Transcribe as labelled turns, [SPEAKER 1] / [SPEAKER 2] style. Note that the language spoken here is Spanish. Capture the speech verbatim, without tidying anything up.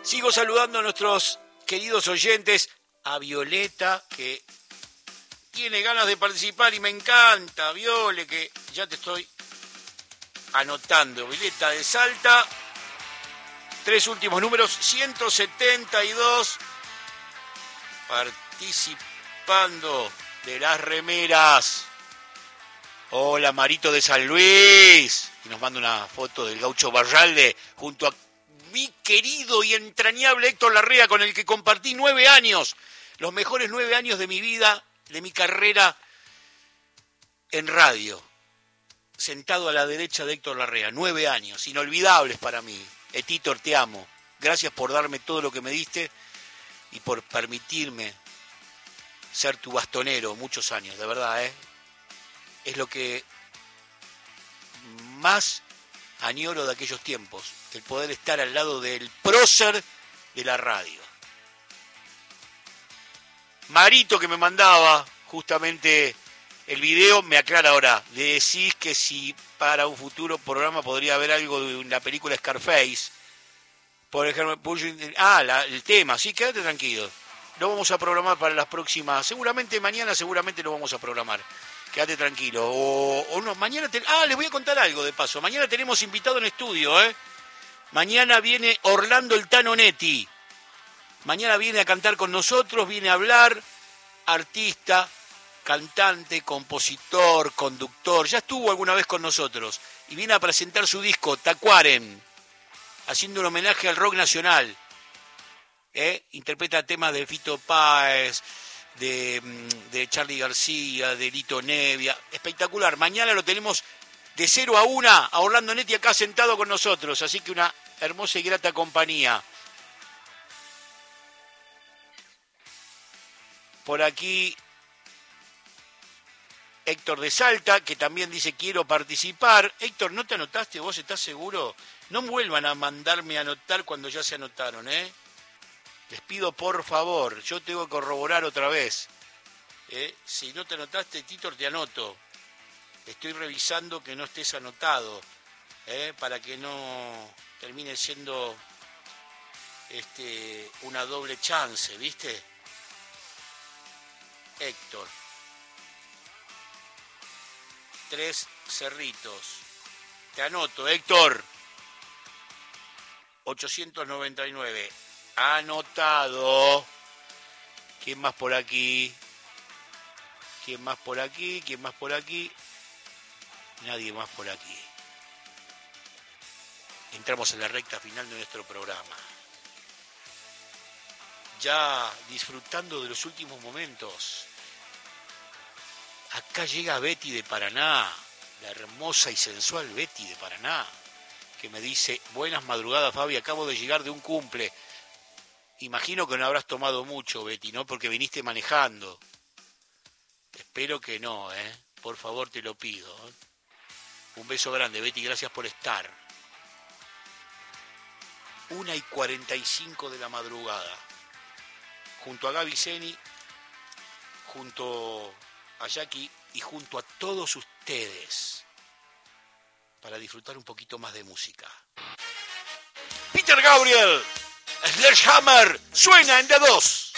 [SPEAKER 1] Sigo saludando a nuestros queridos oyentes, a Violeta, que tiene ganas de participar y me encanta, Viole, que ya te estoy anotando. Violeta de Salta, tres últimos números, ciento setenta y dos, participando de las remeras. Hola, Marito de San Luis, y nos manda una foto del Gaucho Barralde junto a mi querido y entrañable Héctor Larrea, con el que compartí nueve años, los mejores nueve años de mi vida, de mi carrera en radio, sentado a la derecha de Héctor Larrea, nueve años, inolvidables para mí. Héctor, te amo, gracias por darme todo lo que me diste y por permitirme ser tu bastonero muchos años, de verdad, ¿eh? Es lo que más añoro de aquellos tiempos, el poder estar al lado del prócer de la radio. Marito, que me mandaba justamente el video, me aclara ahora, le decís que si para un futuro programa podría haber algo de la película Scarface, por ejemplo, ah, la, el tema, sí, quédate tranquilo, lo vamos a programar para las próximas, seguramente mañana, seguramente lo vamos a programar. Quédate tranquilo. O, o no, mañana... Te, ah, les voy a contar algo de paso. Mañana tenemos invitado en estudio, ¿eh? Mañana viene Orlando el Tano Netti. Mañana viene a cantar con nosotros, viene a hablar. Artista, cantante, compositor, conductor. Ya estuvo alguna vez con nosotros. Y viene a presentar su disco, Tacuaren. Haciendo un homenaje al rock nacional. ¿Eh? Interpreta temas de Fito Páez, De, de Charly García, de Lito Nevia, espectacular. Mañana lo tenemos de cero a una a Orlando Netti acá sentado con nosotros, así que una hermosa y grata compañía. Por aquí Héctor de Salta, que también dice quiero participar. Héctor, ¿no te anotaste? ¿Vos estás seguro? No vuelvan a mandarme a anotar cuando ya se anotaron, ¿eh? Les pido por favor, yo tengo que corroborar otra vez. ¿Eh? Si no te anotaste, Titor, te anoto. Estoy revisando que no estés anotado, ¿eh? Para que no termine siendo este, una doble chance, ¿viste? Héctor. Tres Cerritos. Te anoto, Héctor. ochocientos noventa y nueve. Anotado. ¿Quién más por aquí? ¿Quién más por aquí? ¿Quién más por aquí? Nadie más por aquí. Entramos en la recta final de nuestro programa. Ya disfrutando de los últimos momentos. Acá llega Betty de Paraná, la hermosa y sensual Betty de Paraná, que me dice, buenas madrugadas, Fabi, acabo de llegar de un cumple. Imagino que no habrás tomado mucho, Betty, ¿no? Porque viniste manejando. Espero que no, ¿eh? Por favor, te lo pido. ¿eh? Un beso grande, Betty, gracias por estar. Una y cuarenta y cinco de la madrugada. Junto a Gaby Zeni, junto a Jackie y junto a todos ustedes. Para disfrutar un poquito más de música. Peter Gabriel. Sledgehammer suena en D dos.